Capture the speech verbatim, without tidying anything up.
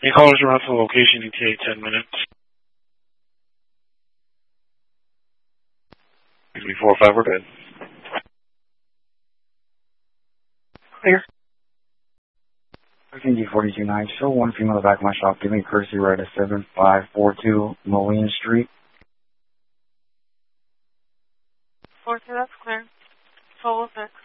Any callers around to the location, E T A ten minutes. Excuse me, four five, we're good. Clear. D forty-two nine, show one female in the back of my shop, giving a courtesy ride at seven five four two Moline Street. four two, that's clear. twelve oh six.